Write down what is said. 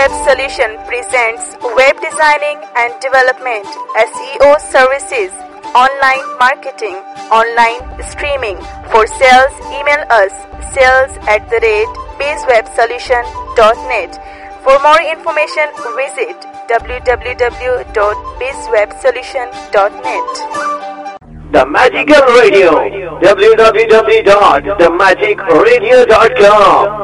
Web Solution presents web designing and development, SEO services, online marketing, online streaming. For sales, email us sales@bizwebsolution.net. For more information, visit www.bizwebsolution.net. The Magical Radio, www.themagicradio.com.